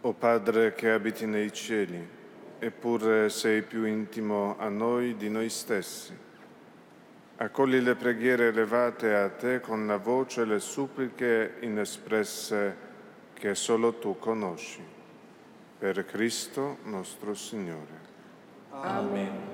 O Padre che abiti nei cieli, eppure sei più intimo a noi di noi stessi. Accogli le preghiere elevate a te con la voce e le suppliche inespresse che solo tu conosci. Per Cristo nostro Signore. Amen.